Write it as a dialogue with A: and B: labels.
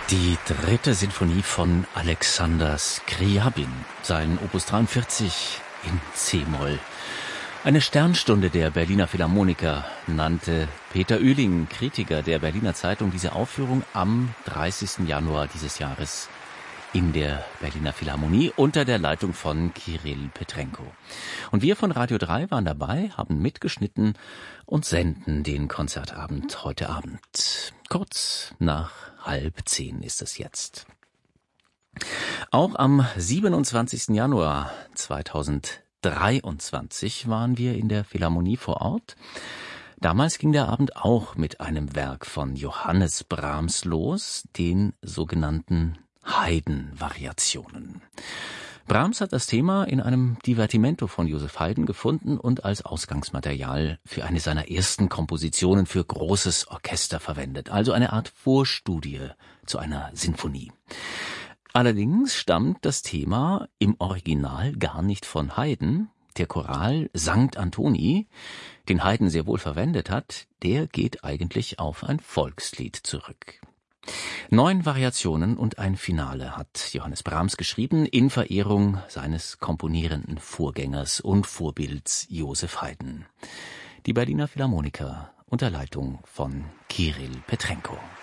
A: Die dritte Sinfonie von Alexander Scriabin, sein Opus 43 in C-Moll. Eine Sternstunde der Berliner Philharmoniker, nannte Peter Oehling, Kritiker der Berliner Zeitung, diese Aufführung am 30. Januar dieses Jahres in der Berliner Philharmonie unter der Leitung von Kirill Petrenko. Und wir von Radio 3 waren dabei, haben mitgeschnitten und senden den Konzertabend heute Abend. Kurz nach 9:30 ist es jetzt. Auch am 27. Januar 2023 waren wir in der Philharmonie vor Ort. Damals ging der Abend auch mit einem Werk von Johannes Brahms los, den sogenannten Haydn-Variationen. Brahms hat das Thema in einem Divertimento von Joseph Haydn gefunden und als Ausgangsmaterial für eine seiner ersten Kompositionen für großes Orchester verwendet, also eine Art Vorstudie zu einer Sinfonie. Allerdings stammt das Thema im Original gar nicht von Haydn. Der Choral Sankt Antoni, den Haydn sehr wohl verwendet hat, der geht eigentlich auf ein Volkslied zurück. 9 Variationen und ein Finale hat Johannes Brahms geschrieben in Verehrung seines komponierenden Vorgängers und Vorbilds Joseph Haydn. Die Berliner Philharmoniker unter Leitung von Kirill Petrenko.